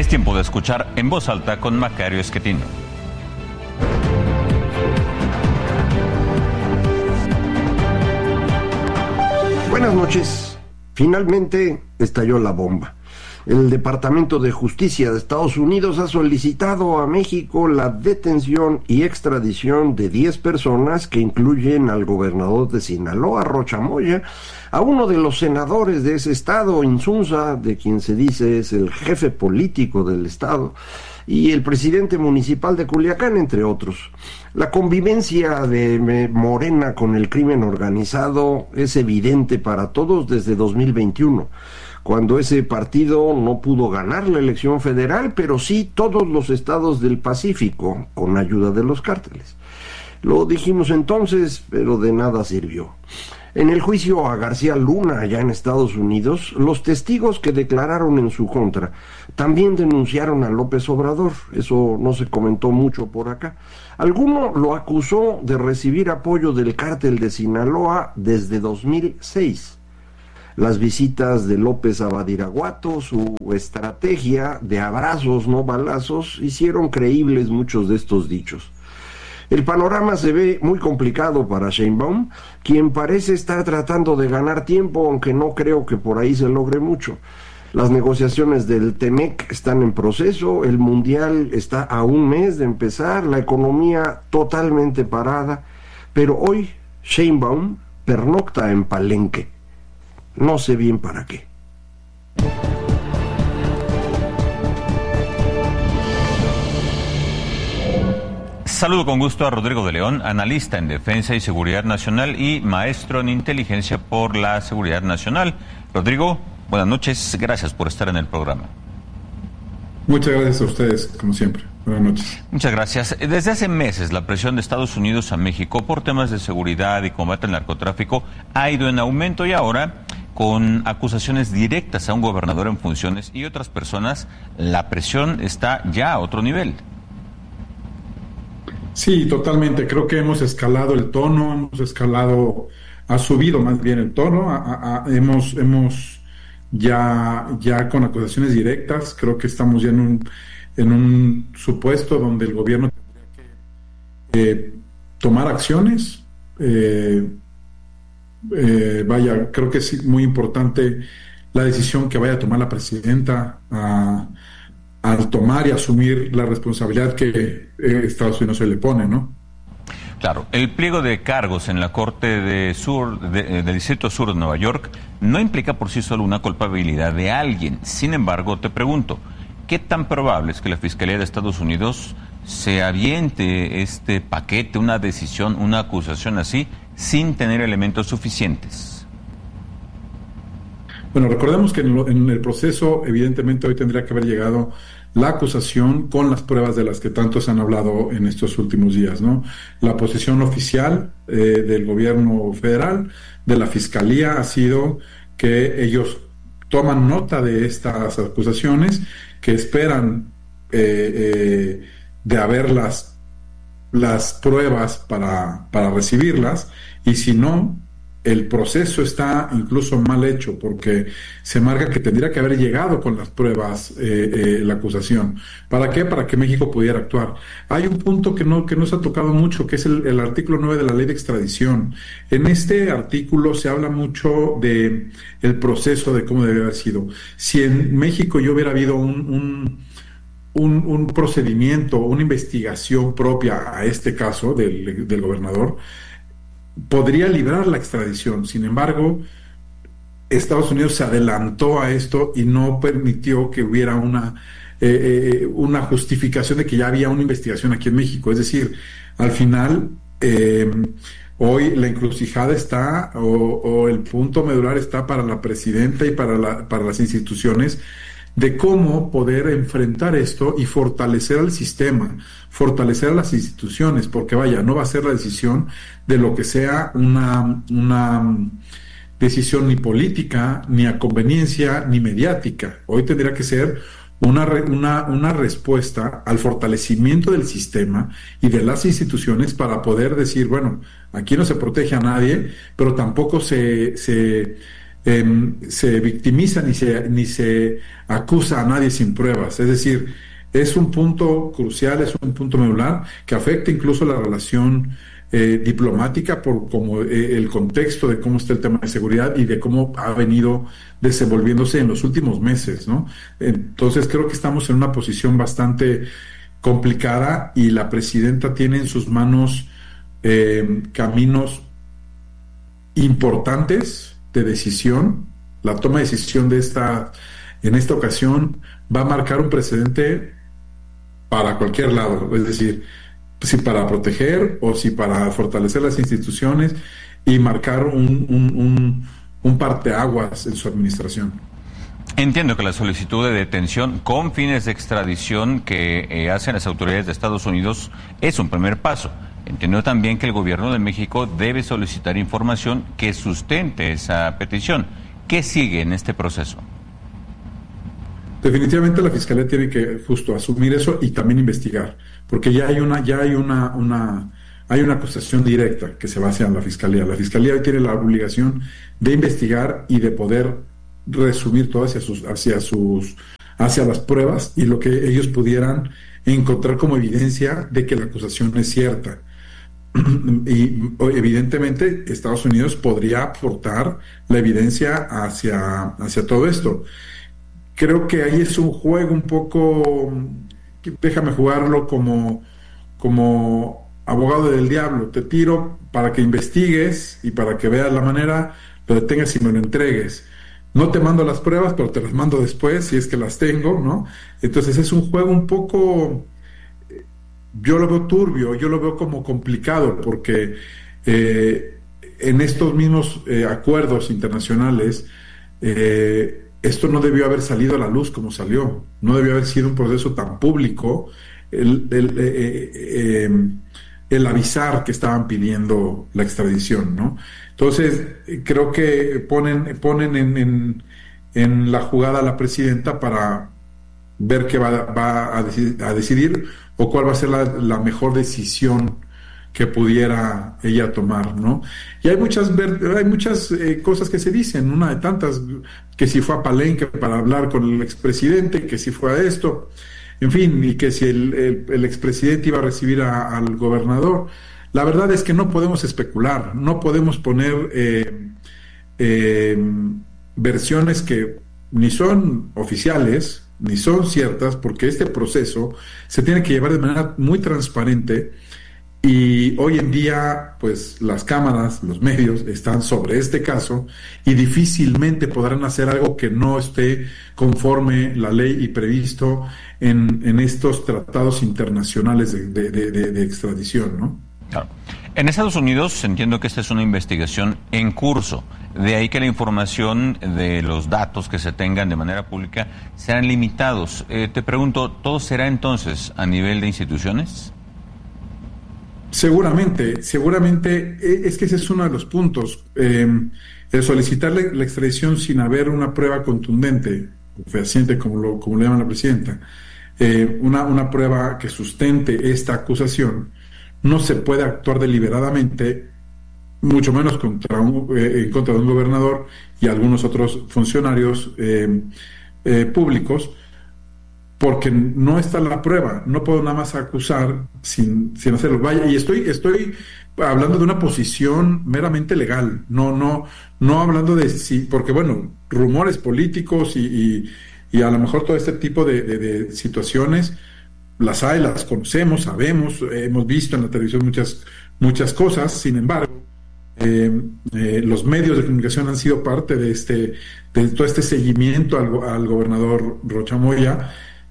Es tiempo de escuchar En Voz Alta con Macario Esquetino. Buenas noches. Finalmente estalló la bomba. El Departamento de Justicia de Estados Unidos ha solicitado a México la detención y extradición de 10 personas que incluyen al gobernador de Sinaloa, Rocha Moya, a uno de los senadores de ese estado, Insunza, de quien se dice es el jefe político del estado, y el presidente municipal de Culiacán, entre otros. La convivencia de Morena con el crimen organizado es evidente para todos desde 2021, cuando ese partido no pudo ganar la elección federal, pero sí todos los estados del Pacífico, con ayuda de los cárteles. Lo dijimos entonces, pero de nada sirvió. En el juicio a García Luna, allá en Estados Unidos, los testigos que declararon en su contra también denunciaron a López Obrador. Eso no se comentó mucho por acá. Alguno lo acusó de recibir apoyo del cártel de Sinaloa desde 2006. Las visitas de López a Badiraguato, su estrategia de abrazos, no balazos, hicieron creíbles muchos de estos dichos. El panorama se ve muy complicado para Sheinbaum, quien parece estar tratando de ganar tiempo, aunque no creo que por ahí se logre mucho. Las negociaciones del TEMEC están en proceso, el Mundial está a un mes de empezar, la economía totalmente parada, pero hoy Sheinbaum pernocta en Palenque. No sé bien para qué. Saludo con gusto a Rodrigo de León, analista en Defensa y Seguridad Nacional y maestro en Inteligencia por la Seguridad Nacional. Rodrigo, buenas noches, gracias por estar en el programa. Muchas gracias a ustedes, como siempre. Buenas noches. Muchas gracias. Desde hace meses, la presión de Estados Unidos a México por temas de seguridad y combate al narcotráfico ha ido en aumento y ahora, con acusaciones directas a un gobernador en funciones y otras personas, la presión está ya a otro nivel. Sí, totalmente. Creo que hemos escalado el tono, ha subido más bien el tono, hemos ya con acusaciones directas. Creo que estamos ya en un supuesto donde el gobierno tendría que tomar acciones. Creo que es muy importante la decisión que vaya a tomar la presidenta al tomar y asumir la responsabilidad que Estados Unidos se le pone, ¿no? Claro, el pliego de cargos en la Corte del Distrito Sur de Nueva York no implica por sí solo una culpabilidad de alguien. Sin embargo, te pregunto, ¿qué tan probable es que la Fiscalía de Estados Unidos se aviente este paquete, una decisión, una acusación así, sin tener elementos suficientes? Bueno, recordemos que en el proceso, evidentemente, hoy tendría que haber llegado la acusación con las pruebas de las que tanto se han hablado en estos últimos días, ¿no? La posición oficial del gobierno federal, de la Fiscalía, ha sido que ellos toman nota de estas acusaciones, que esperan de haber las pruebas para recibirlas, y si no, el proceso está incluso mal hecho, porque se marca que tendría que haber llegado con las pruebas la acusación. ¿Para qué? Para que México pudiera actuar. Hay un punto que no se ha tocado mucho, que es el artículo 9 de la ley de extradición. En este artículo se habla mucho de el proceso, de cómo debe haber sido. Si en México ya hubiera habido un procedimiento, una investigación propia a este caso del gobernador, podría librar la extradición. Sin embargo, Estados Unidos se adelantó a esto y no permitió que hubiera una justificación de que ya había una investigación aquí en México. Es decir, al final, hoy la encrucijada está, o el punto medular está para la presidenta y para las instituciones, de cómo poder enfrentar esto y fortalecer al sistema, fortalecer a las instituciones, porque vaya, no va a ser la decisión de lo que sea una decisión ni política, ni a conveniencia, ni mediática. Hoy tendría que ser una respuesta al fortalecimiento del sistema y de las instituciones para poder decir, bueno, aquí no se protege a nadie, pero tampoco se se victimiza ni se acusa a nadie sin pruebas. Es decir, es un punto crucial, es un punto medular que afecta incluso la relación diplomática por como el contexto de cómo está el tema de seguridad y de cómo ha venido desenvolviéndose en los últimos meses, ¿no? Entonces creo que estamos en una posición bastante complicada y la presidenta tiene en sus manos caminos importantes de decisión. La toma de decisión en esta ocasión va a marcar un precedente para cualquier lado, es decir, si para proteger o si para fortalecer las instituciones y marcar un parteaguas en su administración. Entiendo que la solicitud de detención con fines de extradición que hacen las autoridades de Estados Unidos es un primer paso. Entiendo también que el gobierno de México debe solicitar información que sustente esa petición. ¿Qué sigue en este proceso? Definitivamente la Fiscalía tiene que justo asumir eso y también investigar, porque ya hay una acusación directa que se va hacia la Fiscalía. La Fiscalía hoy tiene la obligación de investigar y de poder resumir todo hacia las pruebas y lo que ellos pudieran encontrar como evidencia de que la acusación es cierta. Y evidentemente Estados Unidos podría aportar la evidencia hacia todo esto. Creo que ahí es un juego un poco, déjame jugarlo como abogado del diablo. Te tiro para que investigues y para que veas la manera, lo detengas y me lo entregues. No te mando las pruebas, pero te las mando después, si es que las tengo, ¿no? Entonces es un juego un poco, yo lo veo turbio, yo lo veo como complicado, porque en estos mismos acuerdos internacionales, esto no debió haber salido a la luz como salió, no debió haber sido un proceso tan público el avisar que estaban pidiendo la extradición, ¿no? Entonces, creo que ponen en la jugada a la presidenta para ver qué va a decidir o cuál va a ser la mejor decisión que pudiera ella tomar, ¿no? Y hay muchas cosas que se dicen, una de tantas, que si fue a Palenque para hablar con el expresidente, que si fue a esto, en fin, y que si el expresidente iba a recibir al gobernador. La verdad es que no podemos especular, no podemos poner versiones que ni son oficiales, ni son ciertas, porque este proceso se tiene que llevar de manera muy transparente. Y hoy en día, pues las cámaras, los medios están sobre este caso y difícilmente podrán hacer algo que no esté conforme la ley y previsto en estos tratados internacionales de extradición, ¿no? Claro. En Estados Unidos entiendo que esta es una investigación en curso. De ahí que la información de los datos que se tengan de manera pública serán limitados. Te pregunto, ¿todo será entonces a nivel de instituciones? Seguramente, es que ese es uno de los puntos. El solicitarle la extradición sin haber una prueba contundente, fehaciente como le llama la presidenta, una prueba que sustente esta acusación, no se puede actuar deliberadamente, mucho menos en contra de un gobernador y algunos otros funcionarios públicos, porque no está la prueba. No puedo nada más acusar sin hacerlo. Vaya, y estoy hablando de una posición meramente legal, no hablando de sí, porque bueno, rumores políticos y a lo mejor todo este tipo de situaciones las hay, las conocemos, sabemos, hemos visto en la televisión muchas cosas. Sin embargo, los medios de comunicación han sido parte de todo este seguimiento al gobernador Rocha Moya.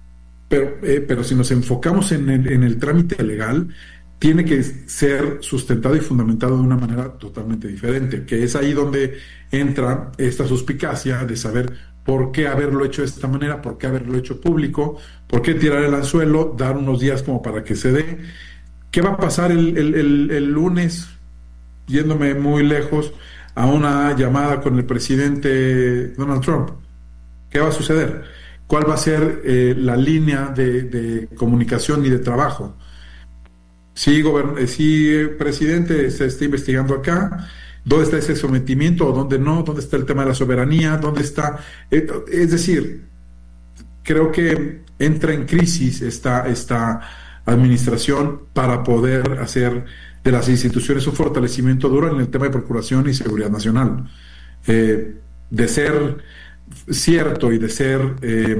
Pero si nos enfocamos en el trámite legal, tiene que ser sustentado y fundamentado de una manera totalmente diferente, que es ahí donde entra esta suspicacia de saber por qué haberlo hecho de esta manera, por qué haberlo hecho público, por qué tirar el anzuelo, dar unos días como para que se dé. ¿Qué va a pasar el lunes, yéndome muy lejos, a una llamada con el presidente Donald Trump? ¿Qué va a suceder? ¿Cuál va a ser la línea de comunicación y de trabajo? Sí, presidente, se está investigando acá. ¿Dónde está ese sometimiento o dónde no? ¿Dónde está el tema de la soberanía? ¿Dónde está? Es decir, creo que entra en crisis esta administración para poder hacer de las instituciones un fortalecimiento duro en el tema de procuración y seguridad nacional. De ser cierto y de ser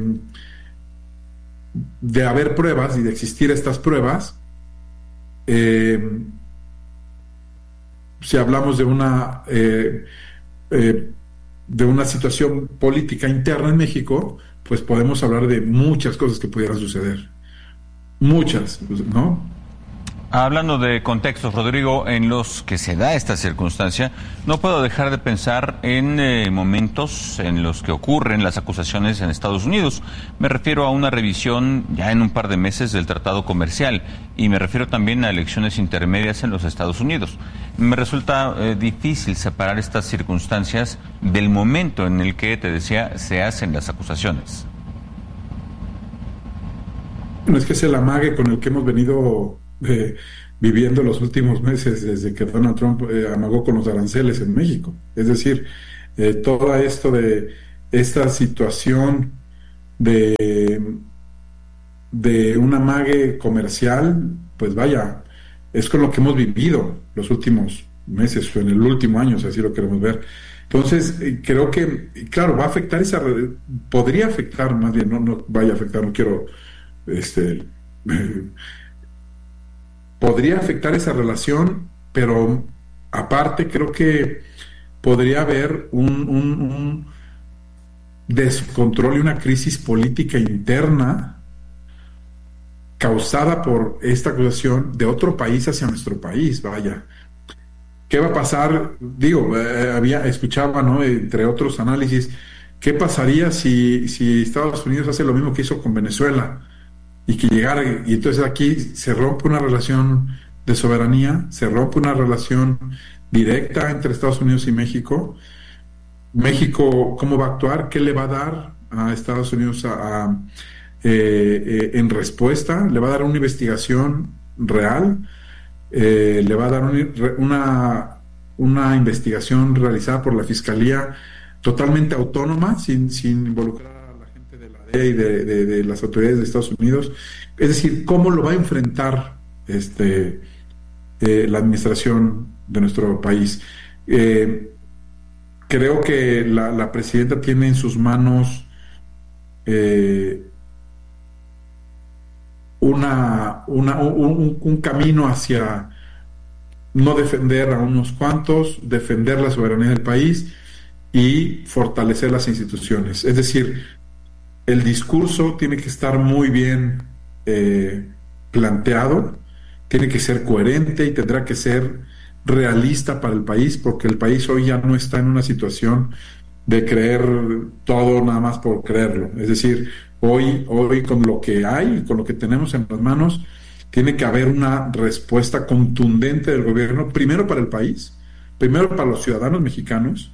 de haber pruebas y de existir estas pruebas, si hablamos de una situación política interna en México, pues podemos hablar de muchas cosas que pudieran suceder. Muchas, ¿no? Hablando de contextos, Rodrigo, en los que se da esta circunstancia, no puedo dejar de pensar en momentos en los que ocurren las acusaciones en Estados Unidos. Me refiero a una revisión ya en un par de meses del tratado comercial y me refiero también a elecciones intermedias en los Estados Unidos. Me resulta difícil separar estas circunstancias del momento en el que, te decía, se hacen las acusaciones. No es que es el amague con el que hemos venido viviendo los últimos meses desde que Donald Trump amagó con los aranceles en México. Es decir, todo esto de esta situación de un amague comercial, pues vaya, es con lo que hemos vivido los últimos meses o en el último año, si así lo queremos ver. Entonces, creo que, claro, va a afectar podría afectar, más bien, no vaya a afectar, no quiero podría afectar esa relación, pero aparte creo que podría haber un descontrol y una crisis política interna causada por esta acusación de otro país hacia nuestro país. Vaya, ¿qué va a pasar? Digo, escuchaba, ¿no?, entre otros análisis, ¿qué pasaría si Estados Unidos hace lo mismo que hizo con Venezuela? Y que llegara, y entonces aquí se rompe una relación de soberanía, se rompe una relación directa entre Estados Unidos y México. México, ¿cómo va a actuar? ¿Qué le va a dar a Estados Unidos en respuesta? ¿Le va a dar una investigación real? ¿Le va a dar una investigación realizada por la Fiscalía totalmente autónoma, sin involucrar y de las autoridades de Estados Unidos? Es decir, ¿cómo lo va a enfrentar la administración de nuestro país? Creo que la presidenta tiene en sus manos un camino hacia no defender a unos cuantos, defender la soberanía del país y fortalecer las instituciones. Es decir, el discurso tiene que estar muy bien planteado, tiene que ser coherente y tendrá que ser realista para el país, porque el país hoy ya no está en una situación de creer todo nada más por creerlo. Es decir, hoy con lo que hay, con lo que tenemos en las manos, tiene que haber una respuesta contundente del gobierno, primero para el país, primero para los ciudadanos mexicanos,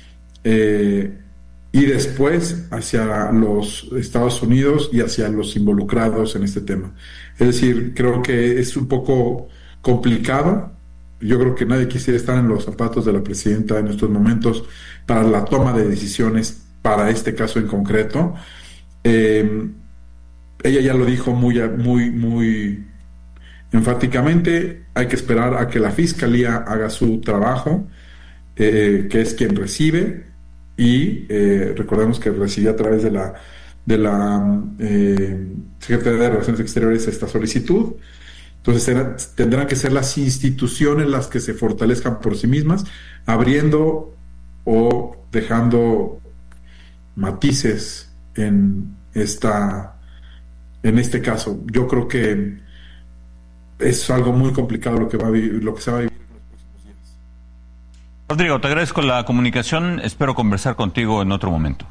y después hacia los Estados Unidos y hacia los involucrados en este tema. Es decir, creo que es un poco complicado. Yo creo que nadie quisiera estar en los zapatos de la presidenta en estos momentos para la toma de decisiones para este caso en concreto. Ella ya lo dijo muy enfáticamente. Hay que esperar a que la Fiscalía haga su trabajo, que es quien recibe. Y recordemos que recibió a través de la Secretaría de Relaciones Exteriores esta solicitud. Entonces tendrán que ser las instituciones las que se fortalezcan por sí mismas, abriendo o dejando matices en este caso. Yo creo que es algo muy complicado lo que se va a vivir. Rodrigo, te agradezco la comunicación. Espero conversar contigo en otro momento.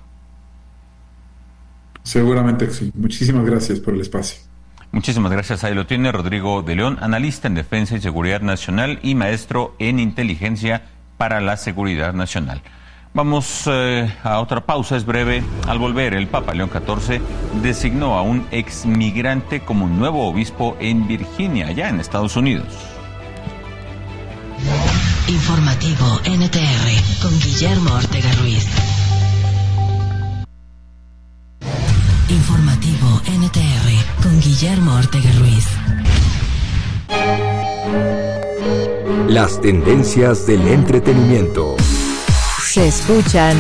Seguramente que sí. Muchísimas gracias por el espacio. Muchísimas gracias. Ahí lo tiene Rodrigo de León, analista en Defensa y Seguridad Nacional y maestro en Inteligencia para la Seguridad Nacional. Vamos a otra pausa, es breve. Al volver, el Papa León XIV designó a un exmigrante como nuevo obispo en Virginia, allá en Estados Unidos. Informativo NTR con Guillermo Ortega Ruiz. Informativo NTR con Guillermo Ortega Ruiz. Las tendencias del entretenimiento se escuchan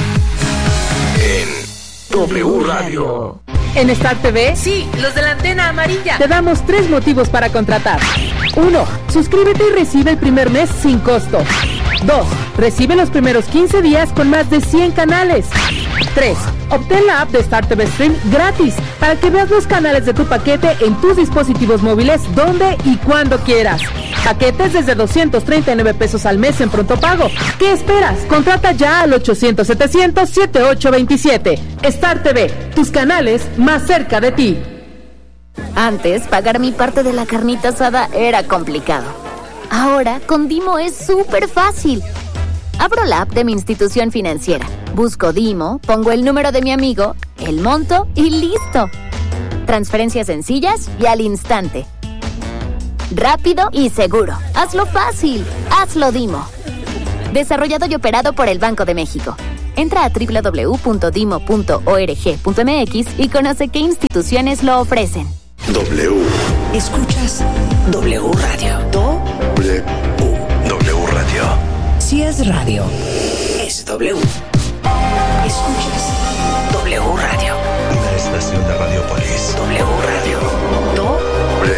en W Radio. En Star TV, sí, los de la antena amarilla. Te damos 3 motivos para contratar. 1. Suscríbete y recibe el primer mes sin costo. 2. Recibe los primeros 15 días con más de 100 canales. 3. Obtén la app de Star TV Stream gratis para que veas los canales de tu paquete en tus dispositivos móviles donde y cuando quieras. Paquetes desde 239 pesos al mes en pronto pago. ¿Qué esperas? Contrata ya al 800-700-7827. Star TV, tus canales más cerca de ti. Antes, pagar mi parte de la carnita asada era complicado. Ahora, con Dimo es súper fácil. Abro la app de mi institución financiera, busco Dimo, pongo el número de mi amigo, el monto y listo. Transferencias sencillas y al instante. Rápido y seguro. Hazlo fácil. Hazlo Dimo. Desarrollado y operado por el Banco de México. Entra a www.dimo.org.mx y conoce qué instituciones lo ofrecen. W. Escuchas W Radio. W. W Radio. Si es radio, es W. Escuchas W Radio. Una estación de Radiopolis. W Radio. W.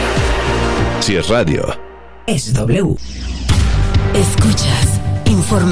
Si es radio, es W. Escuchas Informativo.